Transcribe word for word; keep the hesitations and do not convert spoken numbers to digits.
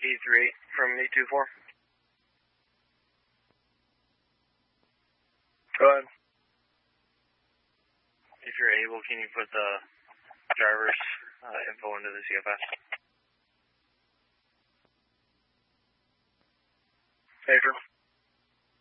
E three from E two four. Go ahead. If you're able, can you put the driver's uh, info into the C F S? Major.